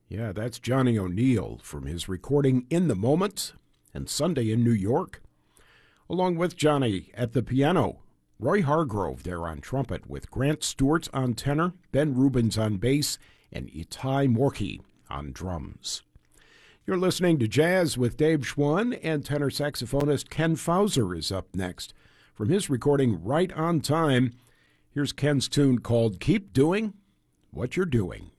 Yeah, that's Johnny O'Neill from his recording In the Moment and Sunday in New York. Along with Johnny at the piano, Roy Hargrove there on trumpet with Grant Stewart on tenor, Ben Rubens on bass, and Itai Morki on drums. You're listening to Jazz with Dave Schwann, and tenor saxophonist Ken Fauser is up next. From his recording Right on Time, here's Ken's tune called Keep Doing What You're Doing.